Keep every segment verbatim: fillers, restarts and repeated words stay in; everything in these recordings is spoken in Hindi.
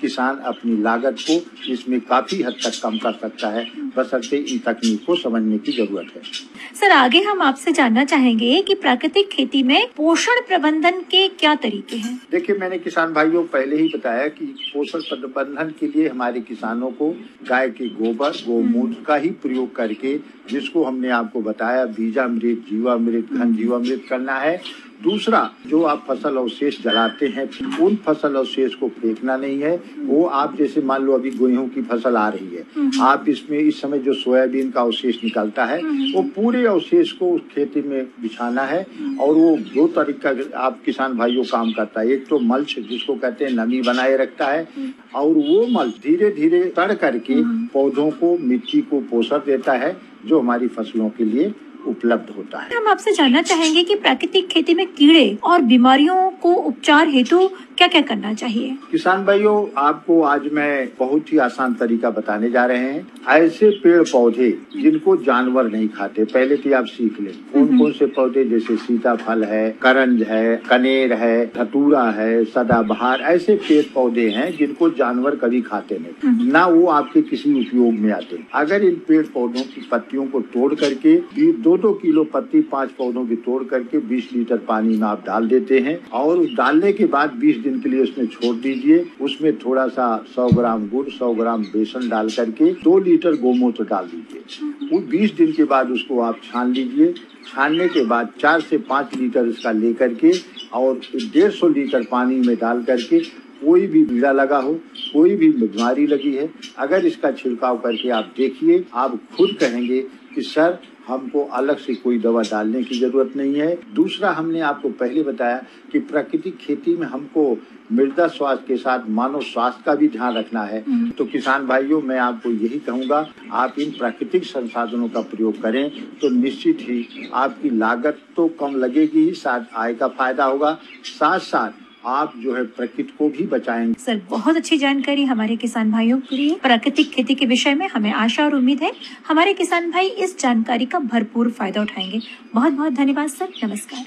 किसान अपनी लागत को इसमें काफी हद तक कम कर सकता है, बशर्ते इन तकनीक को समझने की जरूरत है। सर, आगे हम आपसे जानना चाहेंगे कि प्राकृतिक खेती में पोषण प्रबंधन के क्या तरीके हैं? देखिए, मैंने किसान भाइयों पहले ही बताया कि पोषण प्रबंधन के लिए हमारे किसानों को गाय के गोबर, गोमूत्र का ही प्रयोग करके, जिसको हमने आपको बताया बीजामृत, जीवामृत, घन जीवामृत करना है। दूसरा, जो आप फसल अवशेष जलाते हैं, उन फसल अवशेष को फेंकना नहीं है। वो आप जैसे मान लो अभी गेहूं की फसल आ रही है, आप इसमें इस समय जो सोयाबीन का अवशेष निकलता है, वो पूरे अवशेष को उस खेती में बिछाना है। और वो दो तरीका आप किसान भाइयों काम करता है। एक तो मल्च, जिसको कहते हैं नमी बनाए रखता है, और वो मल्च धीरे धीरे तड़ करके पौधों को, मिट्टी को पोषण देता है, जो हमारी फसलों के लिए उपलब्ध होता है। हम आपसे जानना चाहेंगे कि प्राकृतिक खेती में कीड़े और बीमारियों को उपचार हेतु क्या क्या करना चाहिए? किसान भाइयों, आपको आज मैं बहुत ही आसान तरीका बताने जा रहे हैं। ऐसे पेड़ पौधे जिनको जानवर नहीं खाते, पहले तो आप सीख लें कौन कौन से पौधे, जैसे सीताफल है, करंज है, कनेर है, धतूरा है, सदाबहार, ऐसे पेड़ पौधे हैं जिनको जानवर कभी खाते नहीं, ना वो आपके किसी उपयोग में आते। अगर इन पेड़ पौधों की पत्तियों को तोड़ करके दो दो किलो पत्ती पांच पौधों की तोड़ करके बीस लीटर पानी में आप डाल देते हैं, और उस डालने के बाद बीस दिन के लिए उसमें छोड़ दीजिए। उसमें थोड़ा सा सौ ग्राम गुड़, सौ ग्राम बेसन डाल करके दो लीटर गोमूत्र डाल दीजिए। वो बीस दिन के बाद उसको आप छान लीजिए। छानने के बाद चार से पाँच लीटर इसका लेकर के और डेढ़ सौ लीटर पानी में डाल करके, कोई भी कीड़ा लगा हो, कोई भी बीमारी लगी है, अगर इसका छिड़काव करके आप देखिए, आप खुद कहेंगे कि सर हमको अलग से कोई दवा डालने की जरूरत नहीं है। दूसरा, हमने आपको पहले बताया कि प्राकृतिक खेती में हमको मृदा स्वास्थ्य के साथ मानव स्वास्थ्य का भी ध्यान रखना है। तो किसान भाइयों, मैं आपको यही कहूँगा, आप इन प्राकृतिक संसाधनों का प्रयोग करें तो निश्चित ही आपकी लागत तो कम लगेगी ही, साथ आय का फायदा होगा, साथ साथ आप जो है प्रकृति को भी बचाएंगे। सर, बहुत अच्छी जानकारी हमारे किसान भाइयों के लिए प्राकृतिक खेती के विषय में। हमें आशा और उम्मीद है हमारे किसान भाई इस जानकारी का भरपूर फायदा उठाएंगे। बहुत बहुत धन्यवाद सर, नमस्कार।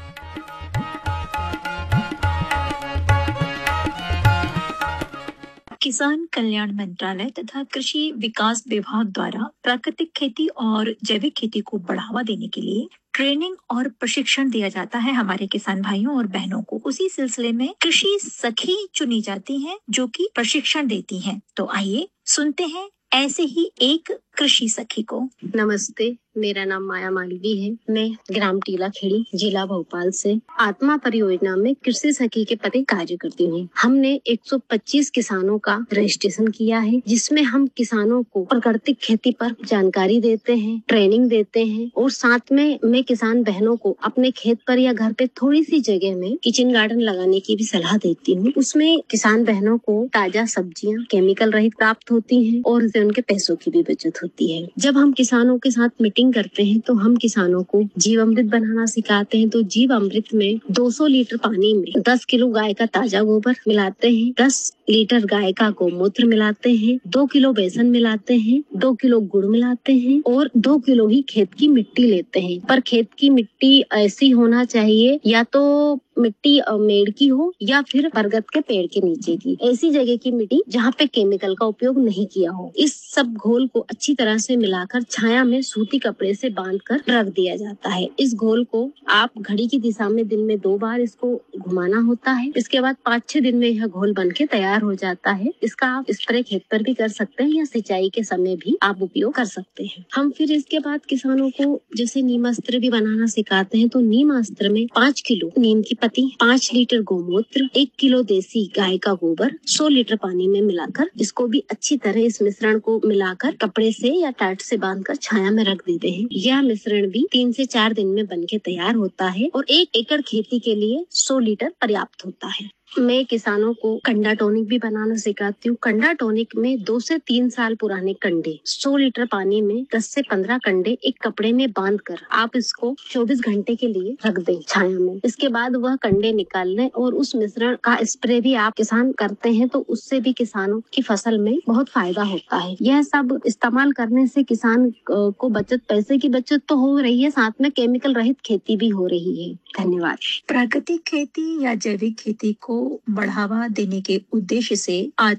किसान कल्याण मंत्रालय तथा कृषि विकास विभाग द्वारा प्राकृतिक खेती और जैविक खेती को बढ़ावा देने के लिए ट्रेनिंग और प्रशिक्षण दिया जाता है हमारे किसान भाइयों और बहनों को। उसी सिलसिले में कृषि सखी चुनी जाती हैं जो कि प्रशिक्षण देती हैं। तो आइए सुनते हैं ऐसे ही एक कृषि सखी को। नमस्ते, मेरा नाम माया मालवी है। मैं ग्राम टीला खेड़ी, जिला भोपाल से आत्मा परियोजना में कृषि सखी के पद कार्य करती हूँ। हमने एक सौ पच्चीस किसानों का रजिस्ट्रेशन किया है, जिसमें हम किसानों को प्राकृतिक खेती पर जानकारी देते हैं, ट्रेनिंग देते हैं, और साथ में मैं किसान बहनों को अपने खेत पर या घर पे थोड़ी सी जगह में किचन गार्डन लगाने की भी सलाह देती हूँ। उसमें किसान बहनों को ताजा सब्जियाँ केमिकल रहित प्राप्त होती है और उससे उनके पैसों की भी बचत होती है। जब हम किसानों के साथ मीटिंग करते हैं तो हम किसानों को जीवामृत बनाना सिखाते हैं। तो जीवामृत में दो सौ लीटर पानी में दस किलो गाय का ताजा गोबर मिलाते हैं, दस लीटर गाय का गोमूत्र मिलाते हैं, दो किलो बेसन मिलाते हैं, दो किलो गुड़ मिलाते हैं और दो किलो ही खेत की मिट्टी लेते हैं। पर खेत की मिट्टी ऐसी होना चाहिए, या तो मिट्टी मेड़ की हो या फिर बरगद के पेड़ के नीचे की, ऐसी जगह की मिट्टी जहाँ पे केमिकल का उपयोग नहीं किया हो। इस सब घोल को अच्छी तरह से मिलाकर छाया में सूती कपड़े से बांधकर रख दिया जाता है। इस घोल को आप घड़ी की दिशा में दिन में दो बार इसको घुमाना होता है। इसके बाद पाँच छह दिन में यह घोल बन के तैयार हो जाता है। इसका आप स्प्रे खेत पर भी कर सकते हैं या सिंचाई के समय भी आप उपयोग कर सकते हैं। हम फिर इसके बाद किसानों को जैसे नीमास्त्र भी बनाना सिखाते हैं। तो नीमास्त्र में पाँच किलो नीम की पत्ती, पाँच लीटर गोमूत्र, एक किलो देसी गाय का गोबर, सौ लीटर पानी में मिलाकर इसको भी अच्छी तरह इस मिश्रण को मिलाकर कपड़े से या टाट से बांधकर छाया में रख देते हैं। यह मिश्रण भी तीन से चार दिन में बनके तैयार होता है और एक एकड़ खेती के लिए सौ लीटर पर्याप्त होता है। मैं किसानों को कंडा टॉनिक भी बनाना सिखाती हूँ। कंडा टॉनिक में दो से तीन साल पुराने कंडे सौ लीटर पानी में दस से पंद्रह कंडे एक कपड़े में बांधकर आप इसको चौबीस घंटे के लिए रख दें छाया में। इसके बाद वह कंडे निकाल लें और उस मिश्रण का स्प्रे भी आप किसान करते हैं तो उससे भी किसानों की फसल में बहुत फायदा होता है। यह सब इस्तेमाल करने से किसान को बचत, पैसे की बचत तो हो रही है, साथ में केमिकल रहित खेती भी हो रही है। धन्यवाद। प्राकृतिक खेती या जैविक खेती को बढ़ावा देने के उद्देश्य से आज